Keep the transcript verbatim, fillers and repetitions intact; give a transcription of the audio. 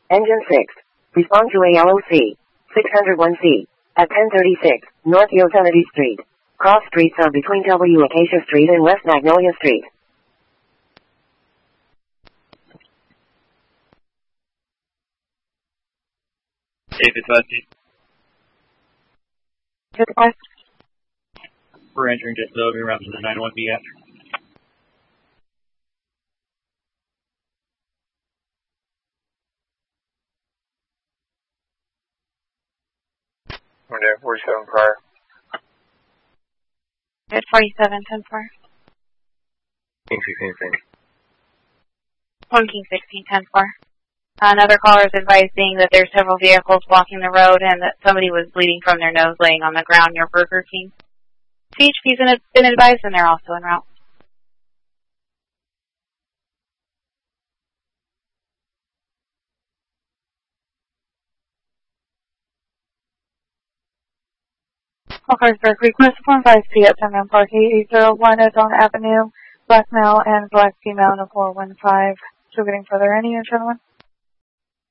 Engine six. Respond to A L O C six oh one C at ten thirty-six North Yosemite Street. Cross streets are between W Acacia Street and West Magnolia Street. David Bussey. Goodbye. We're entering disability around the nine one B F. Window forty-seven prior. At forty-seven, ten four. King sixteen six. One King sixteen, ten four. Another caller is advising that there's several vehicles blocking the road and that somebody was bleeding from their nose laying on the ground near Burger King. C H P's been advised and they're also en route. Parkersburg request form five C at Sundown Park eight eight zero one at Dawn Avenue, black male and black female in a four one five. So getting further, any gentlemen?